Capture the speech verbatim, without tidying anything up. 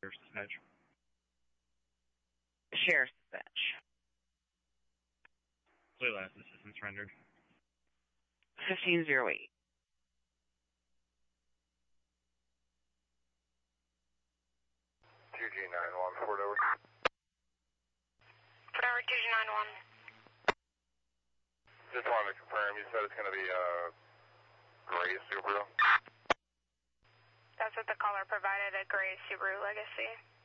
Sheriff's Dispatch. Sheriff's Dispatch. Play last assistance rendered. fifteen oh eight. two G nine one, Fort over. Fort over two G nine one. Just wanted to confirm, you said it's going to be a gray Subaru? That's what the caller provided, a gray Subaru Legacy.